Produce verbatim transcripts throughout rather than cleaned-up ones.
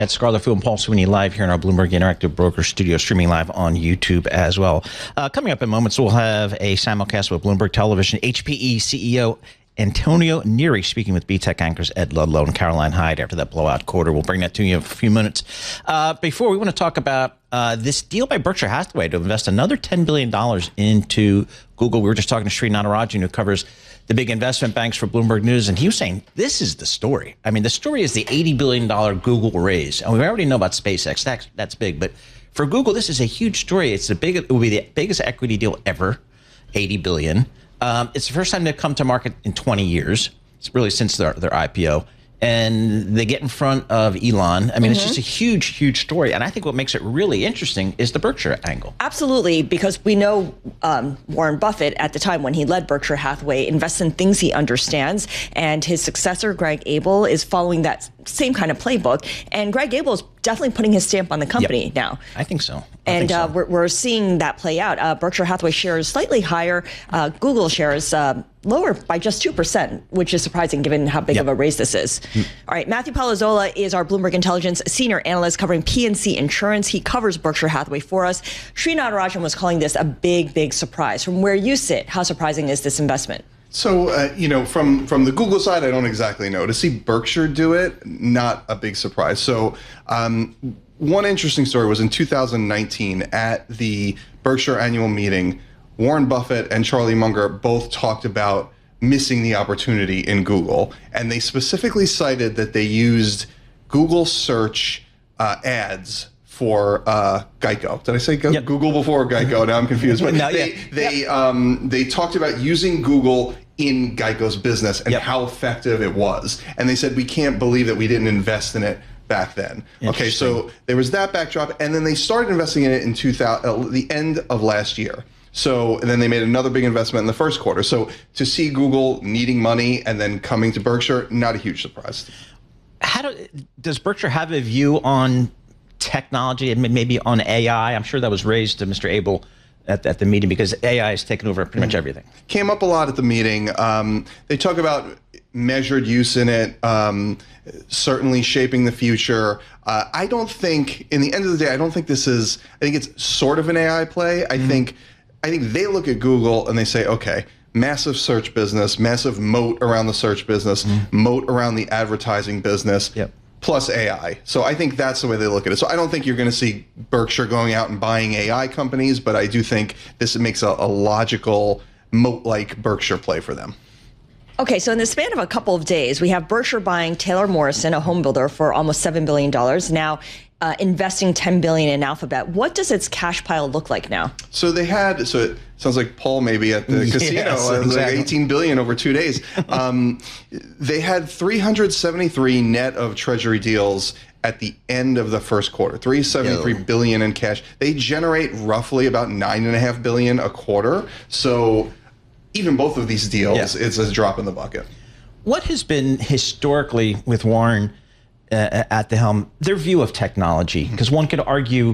Ed Scarlett and Paul Sweeney live here in our Bloomberg Interactive Broker studio, streaming live on YouTube as well. Uh, coming up in moments, we'll have a simulcast with Bloomberg Television. H P E C E O Antonio Neri speaking with B Tech anchors Ed Ludlow and Caroline Hyde after that blowout quarter. We'll bring that to you in a few minutes. Uh, before, we want to talk about uh, this deal by Berkshire Hathaway to invest another ten billion dollars into Google. We were just talking to Sri Natarajan, who covers the big investment banks for Bloomberg News, and he was saying this is the story. I mean, the story is the eighty billion dollars Google raise, and we already know about SpaceX. That's, that's big, but for Google, this is a huge story. It's the big. It will be the biggest equity deal ever, eighty billion dollars. Um, it's the first time they've come to market in twenty years. It's really since their, their I P O. And they get in front of Elon. I mean, mm-hmm. it's just a huge, huge story. And I think what makes it really interesting is the Berkshire angle. Absolutely, because we know um, Warren Buffett, at the time when he led Berkshire Hathaway, invests in things he understands. And his successor, Greg Abel, is following that same kind of playbook. And Greg Abel is definitely putting his stamp on the company yep. now. I think so. I and think so. Uh, we're, we're seeing that play out. Uh, Berkshire Hathaway shares slightly higher. Uh, Google shares uh, lower by just two percent, which is surprising given how big yep. of a raise this is. Mm. All right, Matthew Palazzolo is our Bloomberg Intelligence senior analyst covering P and C Insurance. He covers Berkshire Hathaway for us. Sri Natarajan was calling this a big, big surprise. From where you sit, how surprising is this investment? So, uh, you know, from, from the Google side, I don't exactly know. To see Berkshire do it, not a big surprise. So um, one interesting story was in two thousand nineteen at the Berkshire annual meeting, Warren Buffett and Charlie Munger both talked about missing the opportunity in Google. And they specifically cited that they used Google search uh, ads for uh, Geico. Did I say go- yep. Google before Geico? Now I'm confused. But no, they, yeah. they, yep. um, they talked about using Google in Geico's business and yep. how effective it was. And they said, we can't believe that we didn't invest in it back then. Okay, so there was that backdrop. And then they started investing in it in two thousand, uh, the end of last year. So, and then they made another big investment in the first quarter. So to see Google needing money and then coming to Berkshire, not a huge surprise. How do, does Berkshire have a view on technology and maybe on A I? I'm sure that was raised to Mister Abel at, at the meeting because A I has taken over pretty much everything. Came up a lot at the meeting. Um, they talk about measured use in it, um, certainly shaping the future. Uh, I don't think, in the end of the day, I don't think this is, I think it's sort of an A I play. I mm-hmm. think I think they look at Google and they say, okay, massive search business, massive moat around the search business, mm-hmm. moat around the advertising business, yep. plus A I. So I think that's the way they look at it. So I don't think you're going to see Berkshire going out and buying A I companies, but I do think this makes a, a logical moat-like Berkshire play for them. Okay, so in the span of a couple of days, we have Berkshire buying Taylor Morrison, a home builder, for almost seven billion dollars. Now, Uh, investing ten billion dollars in Alphabet. What does its cash pile look like now? So they had, so it sounds like Paul maybe at the yes, casino, exactly. like eighteen billion dollars over two days. Um, they had three hundred seventy-three net of treasury deals at the end of the first quarter, three hundred seventy-three Yo. billion in cash. They generate roughly about nine and a half billion a quarter. So even both of these deals, yeah. it's a drop in the bucket. What has been historically with Warren Uh, at the helm, their view of technology? Because one could argue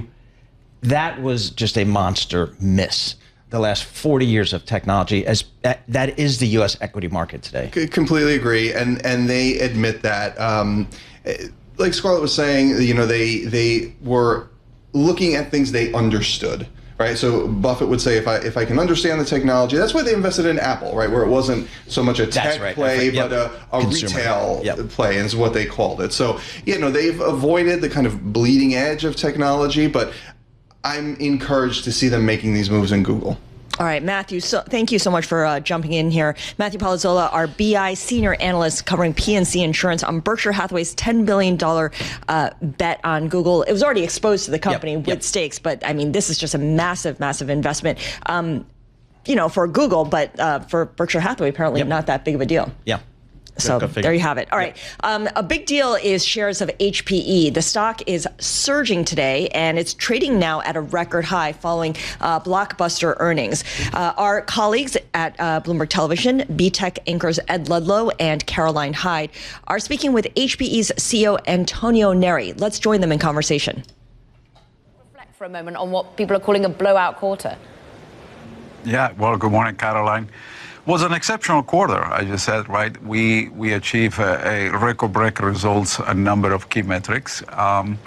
that was just a monster miss. The last forty years of technology, as that, that is the U S equity market today. C- completely agree, and and they admit that. Um, like Scarlett was saying, you know, they they were looking at things they understood. Right, so Buffett would say, if I if I can understand the technology, that's why they invested in Apple, right, where it wasn't so much a tech right, play, right. yep. but a, a retail yep. play, is what they called it. So, you know, they've avoided the kind of bleeding edge of technology, but I'm encouraged to see them making these moves in Google. All right, Matthew, so thank you so much for uh, jumping in here. Matthew Palazzolo, our B I senior analyst covering P and C Insurance on Berkshire Hathaway's ten billion dollars uh, bet on Google. It was already exposed to the company yep, with yep. stakes, but I mean, this is just a massive, massive investment, um, you know, for Google, but uh, for Berkshire Hathaway, apparently yep. not that big of a deal. Yeah. So there you have it. All right. Um, a big deal is shares of H P E. The stock is surging today, and it's trading now at a record high following uh, blockbuster earnings. Uh, our colleagues at uh, Bloomberg Television, B Tech anchors Ed Ludlow and Caroline Hyde, are speaking with H P E's C E O Antonio Neri. Let's join them in conversation. Reflect for a moment on what people are calling a blowout quarter. Yeah, well, good morning, Caroline. was an exceptional quarter. I just said, right? We we achieved a, a record-breaking results, a number of key metrics. Um,